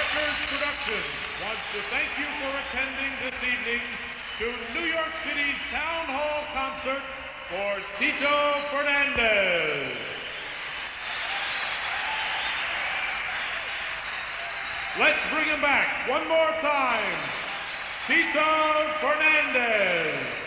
Records Productions wants to thank you for attending this evening to New York City's Town Hall concert for Tito Fernandez. Let's bring him back one more time. Tito Fernandez.